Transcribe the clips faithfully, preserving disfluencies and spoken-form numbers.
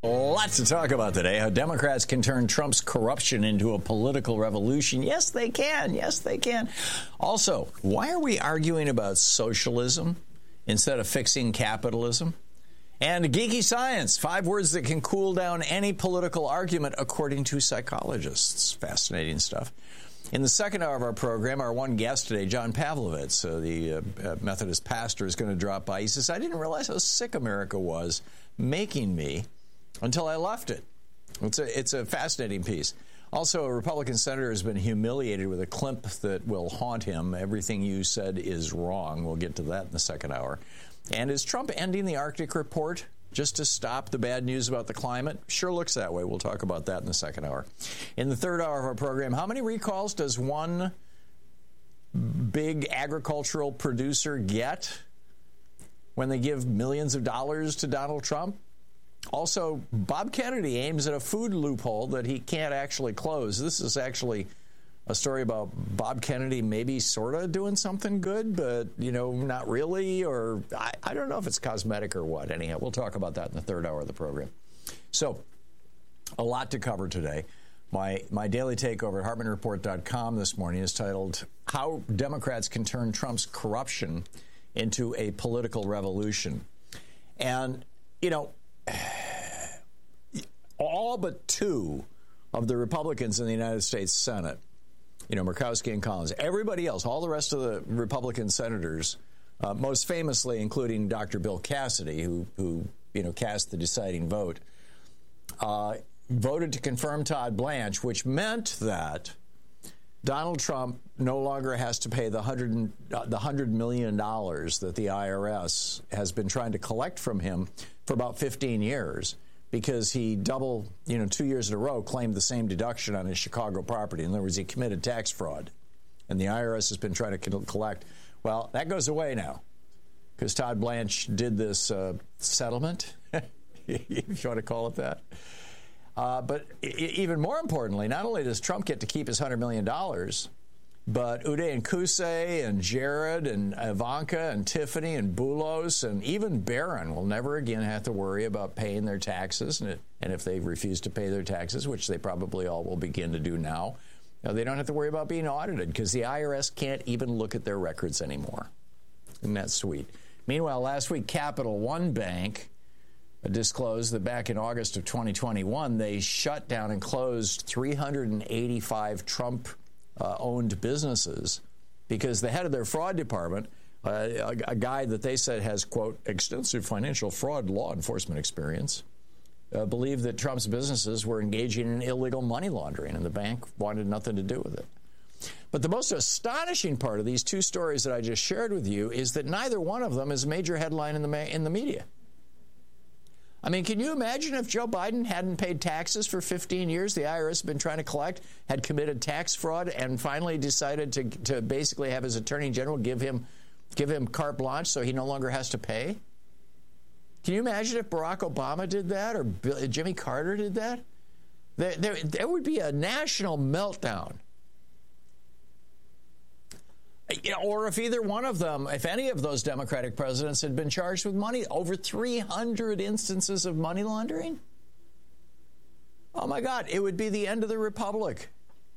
Lots to talk about today. How Democrats can turn Trump's corruption into a political revolution. Yes, they can. Yes, they can. Also, why are we arguing about socialism instead of fixing capitalism? And geeky science, five words that can cool down any political argument, according to psychologists. Fascinating stuff. In the second hour of our program, our one guest today, John Pavlovitz, uh, the uh, Methodist pastor, is going to drop by. He says, I didn't realize how sick America was making me until I left it. It's a, it's a fascinating piece. Also, a Republican senator has been humiliated with a clip that will haunt him. Everything you said is wrong. We'll get to that in the second hour. And is Trump ending the Arctic report just to stop the bad news about the climate? Sure looks that way. We'll talk about that in the second hour. In the third hour of our program, how many recalls does one big agricultural producer get when they give millions of dollars to Donald Trump? Also, Bob Kennedy aims at a food loophole that he can't actually close. This is actually a story about Bob Kennedy maybe sort of doing something good, but, you know, not really, or I, I don't know if it's cosmetic or what. Anyhow, we'll talk about that in the third hour of the program. So, a lot to cover today. My, my daily takeover at Hartman Report dot com this morning is titled, How Democrats Can Turn Trump's Corruption into a Political Revolution. And, you know, all but two of the Republicans in the United States Senate, you know, Murkowski and Collins, everybody else, all the rest of the Republican senators, uh, most famously including Doctor Bill Cassidy, who, who you know, cast the deciding vote, uh, voted to confirm Todd Blanche, which meant that Donald Trump no longer has to pay the hundred uh, the hundred million dollars that the I R S has been trying to collect from him for about fifteen years, because he double, you know, two years in a row claimed the same deduction on his Chicago property. In other words, he committed tax fraud, and the I R S has been trying to collect. Well, that goes away now, because Todd Blanche did this uh, settlement, if you want to call it that. Uh, but I- even more importantly, not only does Trump get to keep his hundred million dollars, but Uday and Kusei and Jared and Ivanka and Tiffany and Boulos and even Barron will never again have to worry about paying their taxes. And, it, and if they refuse to pay their taxes, which they probably all will begin to do now, you know, they don't have to worry about being audited, because the I R S can't even look at their records anymore. Isn't that sweet? Meanwhile, last week, Capital One Bank disclosed that back in August of twenty twenty-one, they shut down and closed three hundred eighty-five Trump Uh, owned businesses because the head of their fraud department, uh, a, a guy that they said has, quote, extensive financial fraud law enforcement experience, uh, believed that Trump's businesses were engaging in illegal money laundering, and the bank wanted nothing to do with it. But the most astonishing part of these two stories that I just shared with you is that neither one of them is a major headline in the ma- in the media. I mean, can you imagine if Joe Biden hadn't paid taxes for fifteen years, the I R S had been trying to collect, had committed tax fraud, and finally decided to to basically have his attorney general give him give him carte blanche so he no longer has to pay? Can you imagine if Barack Obama did that, or Bill, Jimmy Carter did that? There, there, there would be a national meltdown. You know, or if either one of them, if any of those Democratic presidents had been charged with money, over three hundred instances of money laundering. Oh, my God, it would be the end of the republic.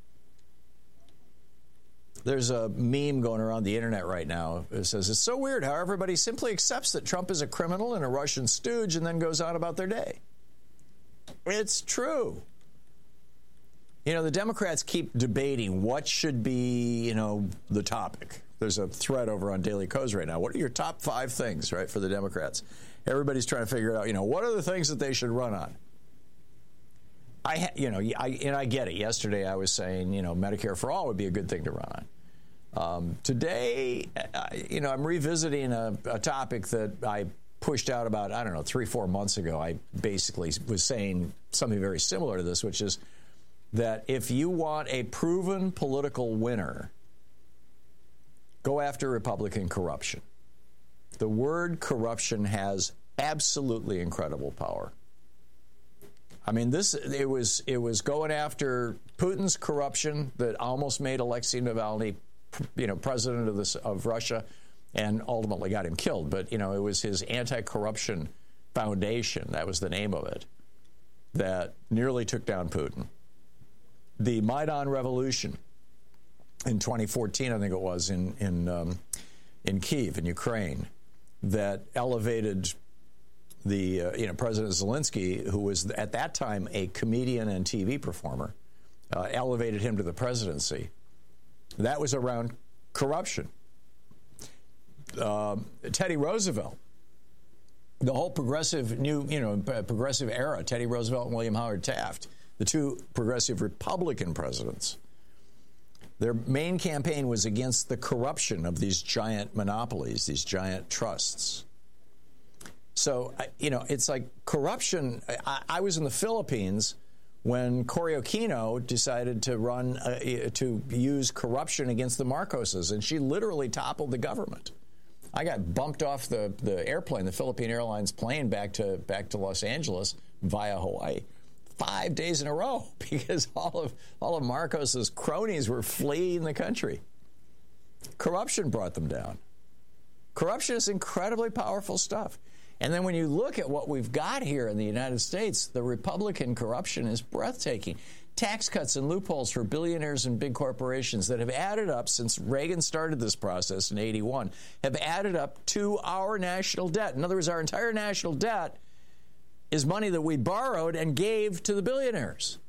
There's a meme going around the internet right now. It says, it's so weird how everybody simply accepts that Trump is a criminal and a Russian stooge and then goes on about their day. It's true. You know, the Democrats keep debating what should be, you know, the topic. There's a thread over on Daily Kos right now. What are your top five things, right, for the Democrats? Everybody's trying to figure out, you know, what are the things that they should run on? I, ha- you know, I, and I get it. Yesterday I was saying, you know, Medicare for all would be a good thing to run on. Um, today, I, you know, I'm revisiting a, a topic that I pushed out about, I don't know, three, four months ago. I basically was saying something very similar to this, which is that if you want a proven political winner, go after Republican corruption. The word corruption has absolutely incredible power. I mean, this it was it was going after Putin's corruption that almost made Alexei Navalny, you know, president of this of Russia, and ultimately got him killed. But you know, it was his anti-corruption foundation. That was the name of it. that nearly took down Putin. The Maidan Revolution in twenty fourteen, I think it was, in in um, in Kyiv, in Ukraine, that elevated the uh, you know President Zelensky, who was at that time a comedian and T V performer, uh, elevated him to the presidency. That was around corruption. Uh, Teddy Roosevelt, the whole progressive new you know progressive era, Teddy Roosevelt and William Howard Taft, the two progressive Republican presidents, their main campaign was against the corruption of these giant monopolies, these giant trusts. So, you know, it's like corruption. I, I was in the Philippines when Cory Aquino decided to run, uh, to use corruption against the Marcoses, and she literally toppled the government. I got bumped off the, the airplane, the Philippine Airlines plane, back to back to Los Angeles via Hawaii, five days in a row, because all of all of Marcos's cronies were fleeing the country. Corruption brought them down. Corruption is incredibly powerful stuff. And then when you look at what we've got here in the United States, the Republican corruption is breathtaking. Tax cuts and loopholes for billionaires and big corporations that have added up since Reagan started this process in eighty-one, have added up to our national debt. In other words, our entire national debt is money that we borrowed and gave to the billionaires.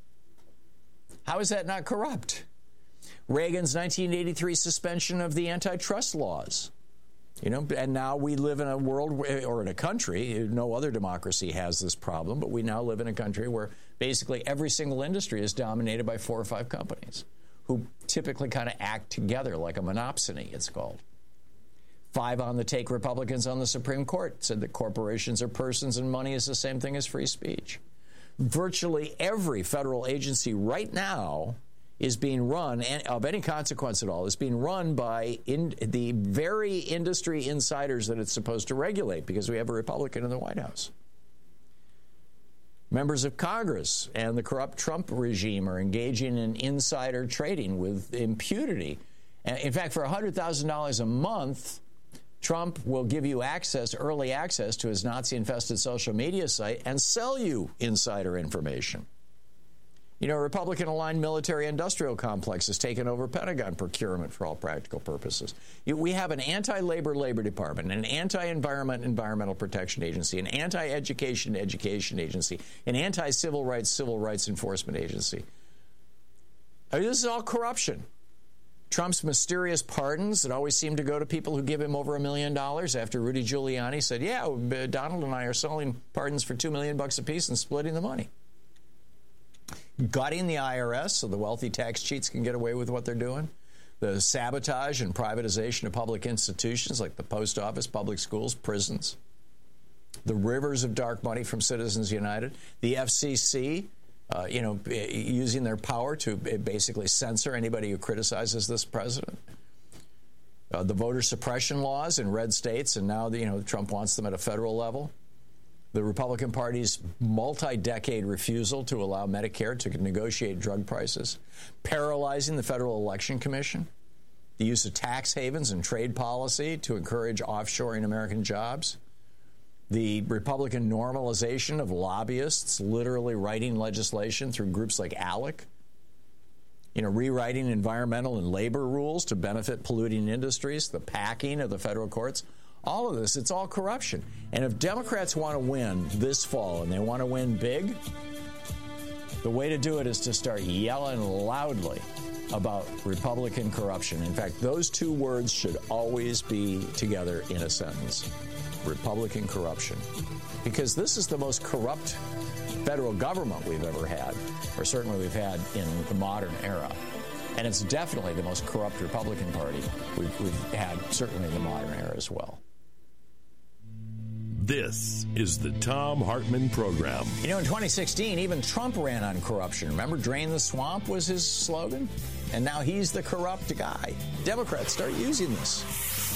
How is that not corrupt? Reagan's nineteen eighty-three suspension of the antitrust laws. You know, and now we live in a world where, or in a country, no other democracy has this problem, but we now live in a country where basically every single industry is dominated by four or five companies who typically kind of act together like a monopsony, it's called. Five on the take Republicans on the Supreme Court said that corporations are persons and money is the same thing as free speech. Virtually every federal agency right now is being run, and of any consequence at all, is being run by in the very industry insiders that it's supposed to regulate, because we have a Republican in the White House. Members of Congress and the corrupt Trump regime are engaging in insider trading with impunity. In fact, for one hundred thousand dollars a month, Trump will give you access, early access to his Nazi-infested social media site and sell you insider information. You know, a Republican-aligned military-industrial complex has taken over Pentagon procurement for all practical purposes. We have an anti-labor labor department, an anti-environment environmental protection agency, an anti-education education agency, an anti-civil rights civil rights enforcement agency. I mean, this is all corruption. Trump's mysterious pardons that always seem to go to people who give him over a million dollars after Rudy Giuliani said, yeah, Donald and I are selling pardons for two million bucks apiece and splitting the money. Gutting the I R S so the wealthy tax cheats can get away with what they're doing. The sabotage and privatization of public institutions like the post office, public schools, prisons. The rivers of dark money from Citizens United. The F C C, uh, you know, using their power to basically censor anybody who criticizes this president. Uh, the voter suppression laws in red states, and now, you know, Trump wants them at a federal level. The Republican Party's multi-decade refusal to allow Medicare to negotiate drug prices, paralyzing the Federal Election Commission, the use of tax havens and trade policy to encourage offshoring American jobs, the Republican normalization of lobbyists literally writing legislation through groups like ALEC, you know, rewriting environmental and labor rules to benefit polluting industries, the packing of the federal courts. All of this, it's all corruption. And if Democrats want to win this fall, and they want to win big, the way to do it is to start yelling loudly about Republican corruption. In fact, those two words should always be together in a sentence. Republican corruption. Because this is the most corrupt federal government we've ever had, or certainly we've had in the modern era. And it's definitely the most corrupt Republican Party we've, we've had, certainly in the modern era as well. This is the Thom Hartmann Program. You know, in twenty sixteen, even Trump ran on corruption. Remember, drain the swamp was his slogan? And now he's the corrupt guy. Democrats, start using this.